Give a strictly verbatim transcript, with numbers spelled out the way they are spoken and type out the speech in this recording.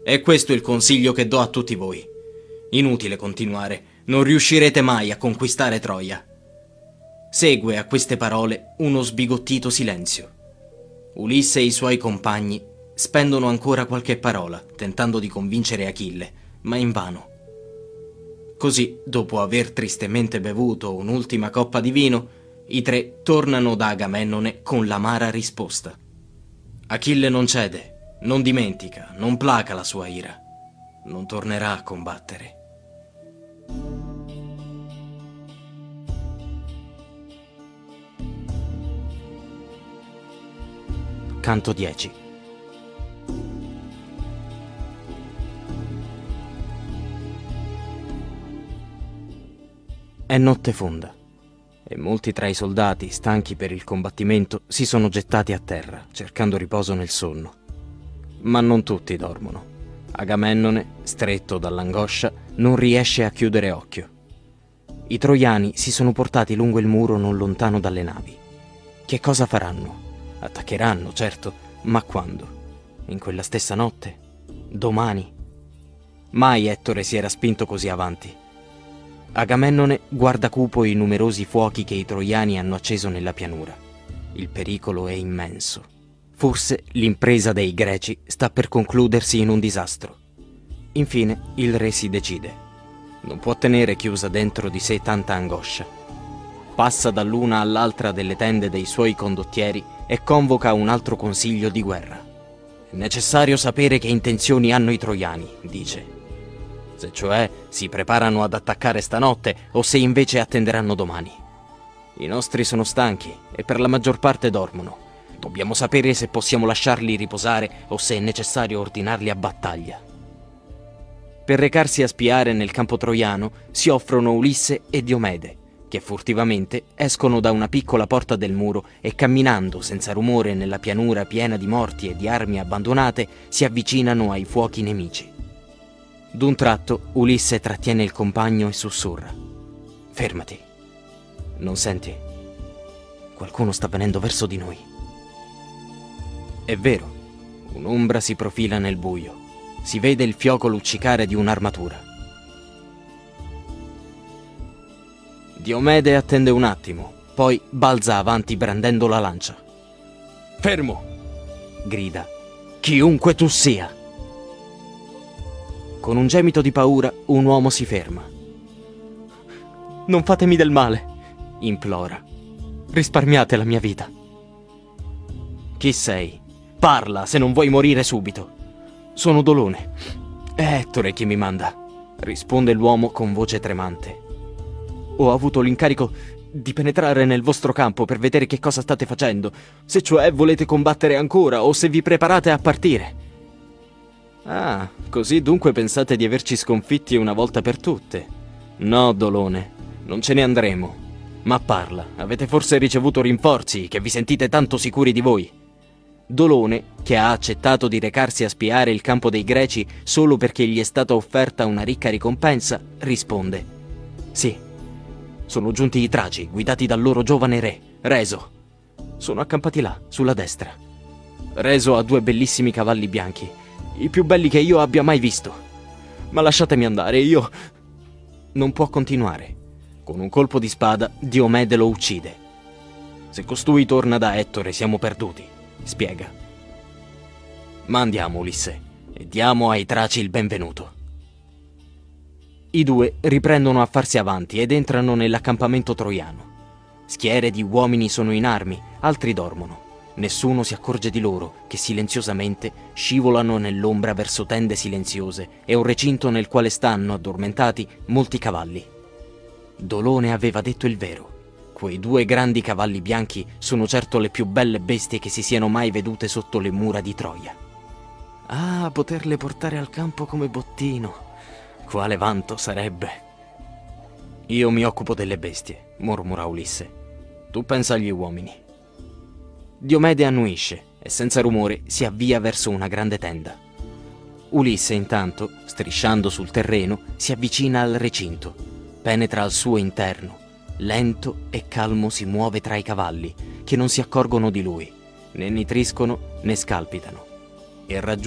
E questo è il consiglio che do a tutti voi. Inutile continuare, non riuscirete mai a conquistare Troia. Segue a queste parole uno sbigottito silenzio. Ulisse e i suoi compagni spendono ancora qualche parola, tentando di convincere Achille, ma invano. Così, dopo aver tristemente bevuto un'ultima coppa di vino, i tre tornano da Agamennone con l'amara risposta. Achille non cede, non dimentica, non placa la sua ira. Non tornerà a combattere. Canto dieci. È notte fonda e molti tra i soldati, stanchi per il combattimento, si sono gettati a terra, cercando riposo nel sonno. Ma non tutti dormono. Agamennone, stretto dall'angoscia, non riesce a chiudere occhio. I troiani si sono portati lungo il muro non lontano dalle navi. Che cosa faranno? Attaccheranno, certo, ma quando? In quella stessa notte? Domani? Mai Ettore si era spinto così avanti. Agamennone guarda cupo i numerosi fuochi che i troiani hanno acceso nella pianura. Il pericolo è immenso. Forse l'impresa dei greci sta per concludersi in un disastro. Infine il re si decide. Non può tenere chiusa dentro di sé tanta angoscia. Passa dall'una all'altra delle tende dei suoi condottieri e convoca un altro consiglio di guerra. È necessario sapere che intenzioni hanno i troiani, dice. Se cioè si preparano ad attaccare stanotte o se invece attenderanno domani. I nostri sono stanchi e per la maggior parte dormono. Dobbiamo sapere se possiamo lasciarli riposare o se è necessario ordinarli a battaglia. Per recarsi a spiare nel campo troiano si offrono Ulisse e Diomede, che furtivamente escono da una piccola porta del muro e camminando senza rumore nella pianura piena di morti e di armi abbandonate si avvicinano ai fuochi nemici. D'un tratto Ulisse trattiene il compagno e sussurra: «Fermati. Non senti? Qualcuno sta venendo verso di noi». È vero, un'ombra si profila nel buio. Si vede il fioco luccicare di un'armatura. Diomede attende un attimo, poi balza avanti brandendo la lancia. «Fermo!» grida. «Chiunque tu sia!» Con un gemito di paura, un uomo si ferma. «Non fatemi del male!» implora. «Risparmiate la mia vita!» «Chi sei? Parla, se non vuoi morire subito!» «Sono Dolone. È Ettore che mi manda», risponde l'uomo con voce tremante. «Ho avuto l'incarico di penetrare nel vostro campo per vedere che cosa state facendo, se cioè volete combattere ancora o se vi preparate a partire». «Ah, così dunque pensate di averci sconfitti una volta per tutte?» «No, Dolone, non ce ne andremo. Ma parla, avete forse ricevuto rinforzi, che vi sentite tanto sicuri di voi?» Dolone, che ha accettato di recarsi a spiare il campo dei Greci solo perché gli è stata offerta una ricca ricompensa, risponde: «Sì, sono giunti i Traci, guidati dal loro giovane re, Reso. Sono accampati là, sulla destra. Reso ha due bellissimi cavalli bianchi, i più belli che io abbia mai visto. Ma lasciatemi andare, io...» Non può continuare. Con un colpo di spada, Diomede lo uccide. «Se costui torna da Ettore, siamo perduti», spiega. «Ma andiamo, Ulisse, e diamo ai Traci il benvenuto». I due riprendono a farsi avanti ed entrano nell'accampamento troiano. Schiere di uomini sono in armi, altri dormono. Nessuno si accorge di loro, che silenziosamente scivolano nell'ombra verso tende silenziose e un recinto nel quale stanno, addormentati, molti cavalli. Dolone aveva detto il vero. Quei due grandi cavalli bianchi sono certo le più belle bestie che si siano mai vedute sotto le mura di Troia. Ah, poterle portare al campo come bottino! Quale vanto sarebbe! «Io mi occupo delle bestie», mormora Ulisse. «Tu pensa agli uomini». Diomede annuisce e senza rumore si avvia verso una grande tenda. Ulisse intanto, strisciando sul terreno, si avvicina al recinto, penetra al suo interno. Lento e calmo si muove tra i cavalli, che non si accorgono di lui, né nitriscono né scalpitano, e raggiunge